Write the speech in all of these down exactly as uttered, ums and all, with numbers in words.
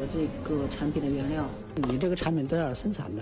这个产品的原料。 你这个产品在哪儿生产的？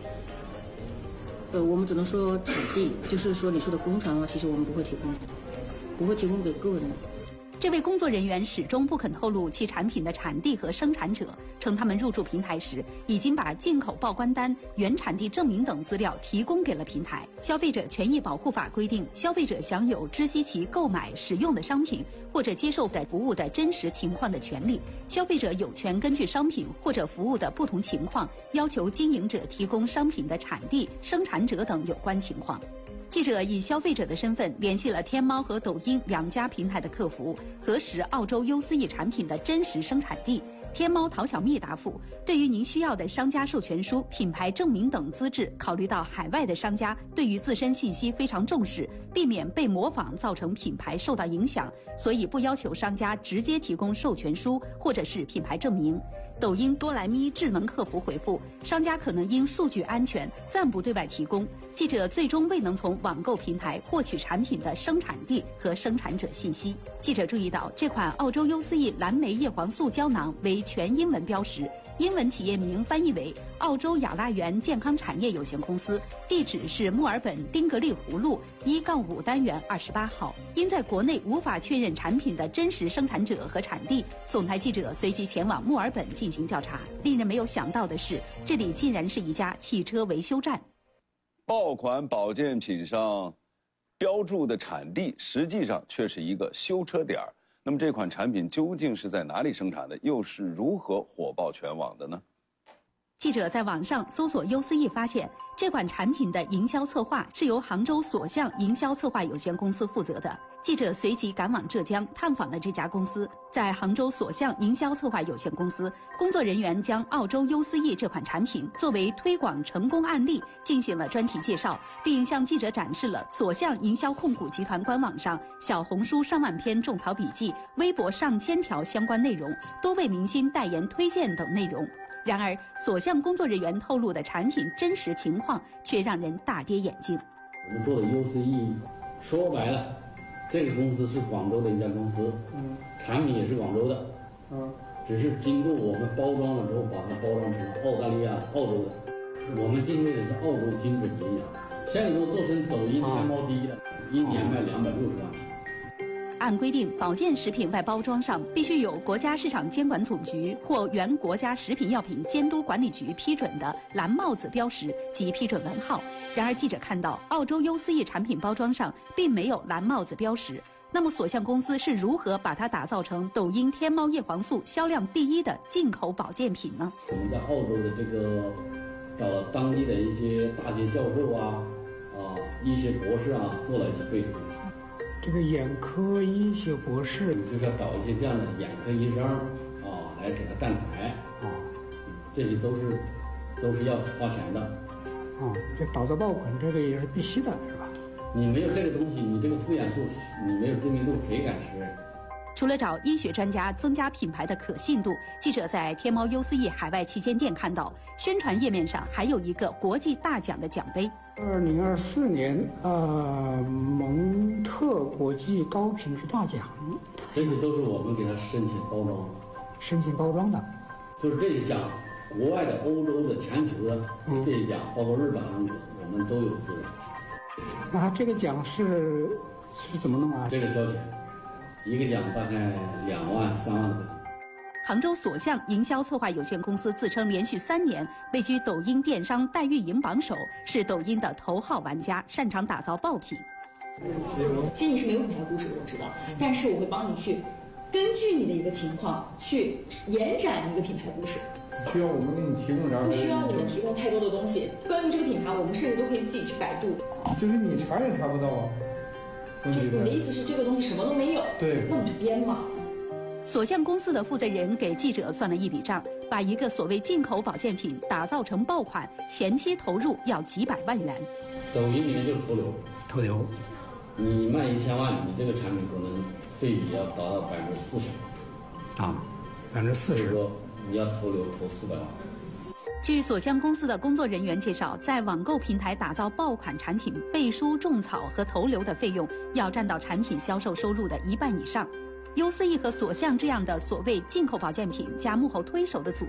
呃，我们只能说产地，就是说你说的工厂的话，其实我们不会提供，不会提供给个人的。 这位工作人员始终不肯透露其产品的产地和生产者，称他们入驻平台时已经把进口报关单、原产地证明等资料提供给了平台。消费者权益保护法规定，消费者享有知悉其购买、使用的商品或者接受的服务的真实情况的权利。消费者有权根据商品或者服务的不同情况，要求经营者提供商品的产地、生产者等有关情况。记者以消费者的身份联系了天猫和抖音两家平台的客服，核实澳洲优思逸产品的真实生产地。天猫淘小蜜答复，对于您需要的商家授权书、品牌证明等资质，考虑到海外的商家对于自身信息非常重视，避免被模仿造成品牌受到影响，所以不要求商家直接提供授权书或者是品牌证明。抖音多莱咪智能客服回复，商家可能因数据安全暂不对外提供。记者最终未能从网购平台获取产品的生产地和生产者信息。记者注意到，这款澳洲优思逸蓝莓叶黄素胶囊为全英文标识，英文企业名翻译为澳洲雅拉园健康产业有限公司，地址是墨尔本丁格利湖路一杠五单元二十八号。因在国内无法确认产品的真实生产者和产地，总台记者随即前往墨尔本进行调查。令人没有想到的是，这里竟然是一家汽车维修站。 爆款保健品上标注的产地，实际上却是一个修车点儿。那么这款产品究竟是在哪里生产的，又是如何火爆全网的呢？ 记者在网上搜索优思逸，发现这款产品的营销策划是由杭州所向营销策划有限公司负责的。记者随即赶往浙江探访了这家公司。在杭州所向营销策划有限公司，工作人员将澳洲优思逸这款产品作为推广成功案例进行了专题介绍，并向记者展示了所向营销控股集团官网上小红书上万篇种草笔记、微博上千条相关内容、多位明星代言推荐等内容。然而，所向工作人员透露的产品真实情况却让人大跌眼镜。 我们做的优思逸，说白了，这个公司是广州的一家公司，嗯，产品也是广州的，嗯，只是经过我们包装了之后，把它包装成澳大利亚、澳洲的。我们定位的是澳洲精准营养，现在都做成抖音、天猫第一的，一年卖两百六十万。 按规定，保健食品外包装上必须有国家市场监管总局或原国家食品药品监督管理局批准的蓝帽子标识及批准文号。然而，记者看到澳洲优思逸产品包装上并没有蓝帽子标识。那么，所向公司是如何把它打造成抖音、天猫叶黄素销量第一的进口保健品呢？ 我们在澳洲的这个找了当地的一些大学教授啊、啊医学博士啊，做了一些背书。 这个眼科医学博士， 就是要找一些这样的眼科医生啊，来给他站台啊，这些都是都是要花钱的。 啊，这打造爆款这个也是必须的，是吧？ 你没有这个东西，你这个复眼素，你没有知名度，谁敢吃？ 除了找医学专家增加品牌的可信度，记者在天猫优思逸海外旗舰店看到，宣传页面上还有一个国际大奖的奖杯。 二零二四年呃蒙特国际高品质大奖， 这个都是我们给他申请包装， 申请包装的， 就是这些奖，国外的、欧洲的、全球的这些奖，包括日本、韩国，我们都有资源。 那这个奖是是怎么弄啊？ 这个交钱，一个奖大概两万、三万的块钱。 杭州所向营销策划有限公司自称连续三年位居抖音电商代运营榜首，是抖音的头号玩家，擅长打造爆品。 其实你是没有品牌故事的，我知道，但是我会帮你去根据你的一个情况去延展一个品牌故事。 需要我们给你提供点？ 不需要你们提供太多的东西。关于这个品牌，我们甚至都可以自己去百度。 就是你查也查不到啊。 就你的意思是这个东西什么都没有？ 对， 那我们就编嘛。 所向公司的负责人给记者算了一笔账，把一个所谓进口保健品打造成爆款，前期投入要几百万元。 抖音里面就是投流， 投流， 你卖一千万，你这个产品可能费比要达到百分之四十， 啊，百分之四十， 说你要投流投四百万。 据所向公司的工作人员介绍，在网购平台打造爆款产品，背书、种草和投流的费用要占到产品销售收入的一半以上。优思逸和所向这样的所谓进口保健品加幕后推手的组